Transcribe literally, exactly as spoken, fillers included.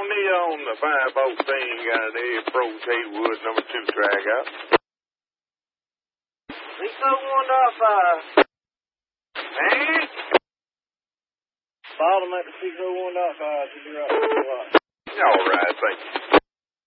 on the on the five boat thing, got an Ed Pros Haywood number two track out. six oh one point five. Eh? Bottom at the six oh one point five. All right, thank you.